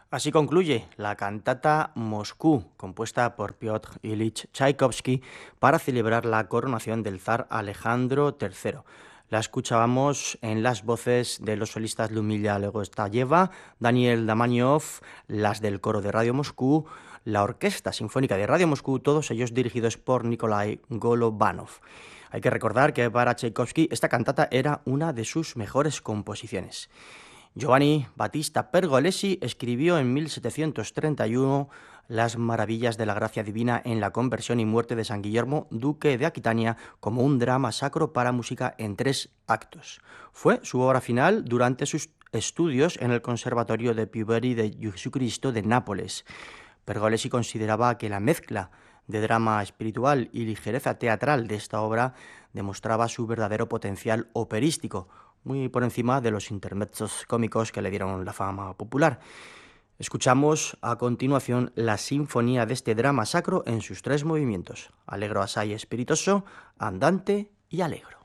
Así concluye la cantata Moscú, compuesta por Piotr Ilich Tchaikovsky para celebrar la coronación del zar Alejandro III. La escuchábamos en las voces de los solistas Lumila Legostayeva, Daniel Damaniov, las del coro de Radio Moscú, la Orquesta Sinfónica de Radio Moscú, todos ellos dirigidos por Nikolai Golovanov. Hay que recordar que para Tchaikovsky esta cantata era una de sus mejores composiciones. Giovanni Battista Pergolesi escribió en 1731 Las maravillas de la gracia divina en la conversión y muerte de San Guillermo, duque de Aquitania, como un drama sacro para música en 3 actos. Fue su obra final durante sus estudios en el Conservatorio de Pioveri de Jesucristo de Nápoles. Pergolesi consideraba que la mezcla de drama espiritual y ligereza teatral de esta obra demostraba su verdadero potencial operístico, muy por encima de los intermezzos cómicos que le dieron la fama popular. Escuchamos a continuación la sinfonía de este drama sacro en sus 3 movimientos: allegro assai espiritoso, andante y allegro.